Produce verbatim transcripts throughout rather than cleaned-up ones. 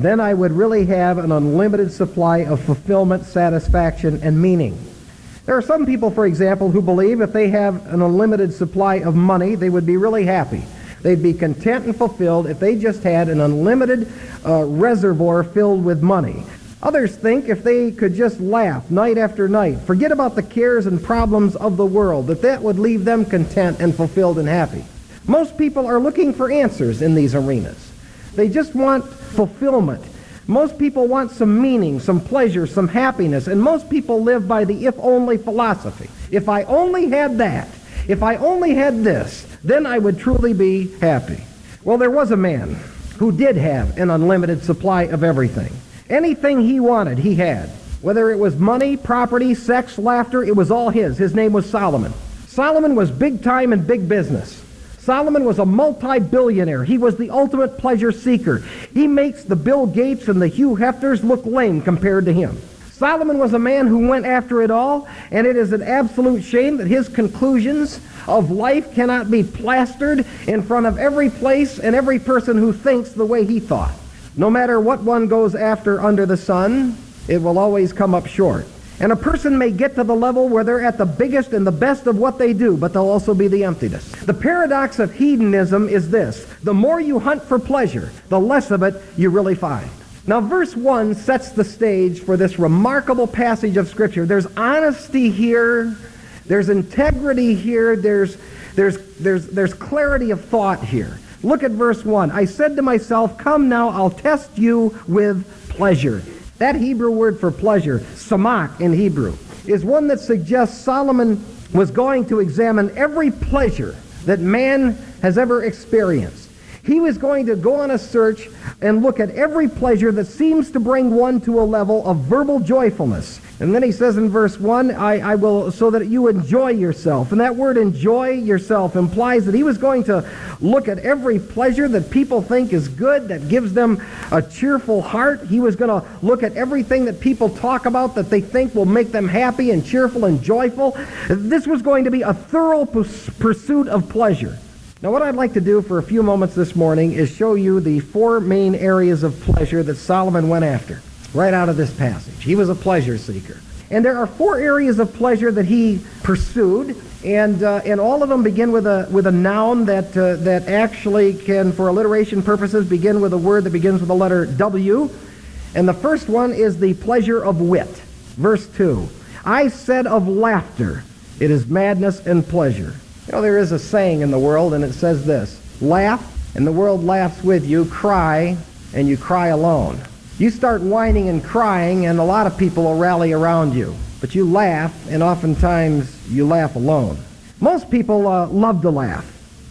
then I would really have an unlimited supply of fulfillment, satisfaction, and meaning. There are some people, for example, who believe if they have an unlimited supply of money, they would be really happy. They'd be content and fulfilled if they just had an unlimited uh, reservoir filled with money. Others think if they could just laugh night after night, forget about the cares and problems of the world, that that would leave them content and fulfilled and happy. Most people are looking for answers in these arenas. They just want fulfillment. Most people want some meaning, some pleasure, some happiness, and most people live by the if-only philosophy. If I only had that, if I only had this, then I would truly be happy. Well, there was a man who did have an unlimited supply of everything. Anything he wanted, he had. Whether it was money, property, sex, laughter, it was all his. His name was Solomon. Solomon was big time in big business. Solomon was a multi-billionaire. He was the ultimate pleasure seeker. He makes the Bill Gates and the Hugh Hefters look lame compared to him. Solomon was a man who went after it all, and it is an absolute shame that his conclusions of life cannot be plastered in front of every place and every person who thinks the way he thought. No matter what one goes after under the sun, it will always come up short. And a person may get to the level where they're at the biggest and the best of what they do, but they'll also be the emptiness. The paradox of hedonism is this: the more you hunt for pleasure, the less of it you really find. Now, verse one sets the stage for this remarkable passage of Scripture. There's honesty here, there's integrity here, there's, there's, there's, there's clarity of thought here. Look at verse one. I said to myself, come now, I'll test you with pleasure. That Hebrew word for pleasure, samak in Hebrew, is one that suggests Solomon was going to examine every pleasure that man has ever experienced. He was going to go on a search and look at every pleasure that seems to bring one to a level of verbal joyfulness. And then he says in verse one, I, I will, so that you enjoy yourself. And that word enjoy yourself implies that he was going to look at every pleasure that people think is good, that gives them a cheerful heart. He was going to look at everything that people talk about that they think will make them happy and cheerful and joyful. This was going to be a thorough pursuit of pleasure. Now, what I'd like to do for a few moments this morning is show you the four main areas of pleasure that Solomon went after right out of this passage. He was a pleasure seeker. And there are four areas of pleasure that he pursued, and uh, and all of them begin with a with a noun that uh, that actually can, for alliteration purposes, begin with a word that begins with the letter W. And the first one is the pleasure of wit. Verse two, I said of laughter, it is madness and pleasure. You know, there is a saying in the world, and it says this: laugh, and the world laughs with you. Cry, and you cry alone. You start whining and crying, and a lot of people will rally around you. But you laugh, and oftentimes you laugh alone. Most people uh, love to laugh.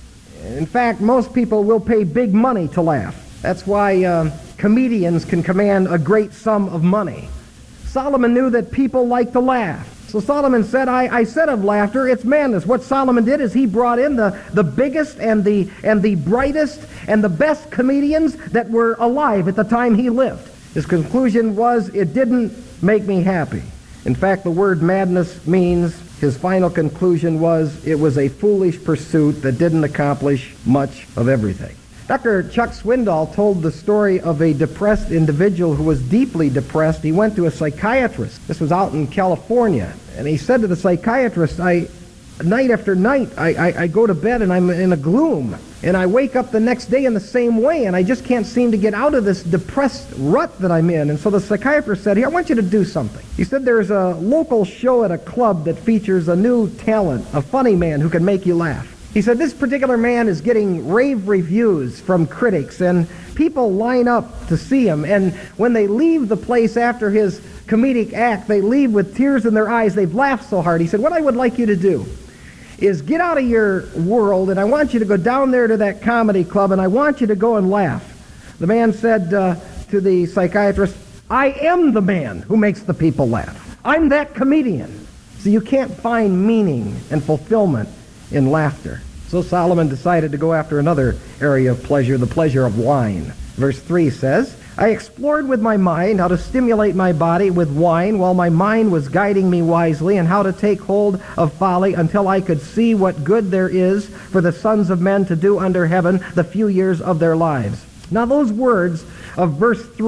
In fact, most people will pay big money to laugh. That's why uh, comedians can command a great sum of money. Solomon knew that people like to laugh. So Solomon said, I, I said of laughter, it's madness. What Solomon did is he brought in the, the biggest and the, and the brightest and the best comedians that were alive at the time he lived. His conclusion was, it didn't make me happy. In fact, the word madness means, his final conclusion was, it was a foolish pursuit that didn't accomplish much of everything. Doctor Chuck Swindoll told the story of a depressed individual who was deeply depressed. He went to a psychiatrist. This was out in California. And he said to the psychiatrist, I, night after night, I, I, I go to bed and I'm in a gloom. And I wake up the next day in the same way, and I just can't seem to get out of this depressed rut that I'm in. And so the psychiatrist said, here, I want you to do something. He said, there's a local show at a club that features a new talent, a funny man who can make you laugh. He said, this particular man is getting rave reviews from critics, and people line up to see him. And when they leave the place after his comedic act, they leave with tears in their eyes. They've laughed so hard. He said, what I would like you to do is get out of your world, and I want you to go down there to that comedy club, and I want you to go and laugh. The man said uh, to the psychiatrist, I am the man who makes the people laugh. I'm that comedian. So you can't find meaning and fulfillment in laughter. So Solomon decided to go after another area of pleasure, the pleasure of wine. Verse three says, I explored with my mind how to stimulate my body with wine while my mind was guiding me wisely, and how to take hold of folly until I could see what good there is for the sons of men to do under heaven the few years of their lives. Now those words of verse three